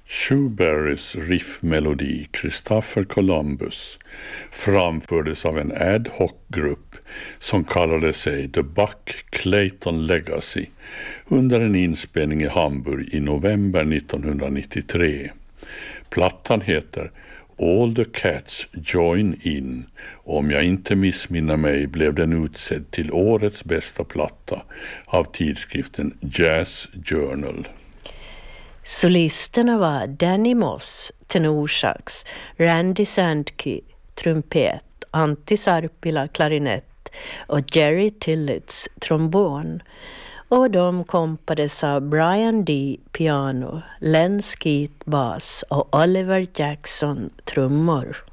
Shoeberrys riffmelodi Christopher Columbus framfördes av en ad hoc-grupp som kallade sig The Buck Clayton Legacy under en inspelning i Hamburg i november 1993. Plattan heter All the Cats Join In. Om jag inte missminner mig blev den utsedd till årets bästa platta av tidskriften Jazz Journal. Solisterna var Danny Moss, tenorsax, Randy Sandke, trumpet, Antti Sarpila, klarinett och Jerry Tillits, trombon. Och de kompades av Brian D, piano, Len Skeet, bas och Oliver Jackson, trummor.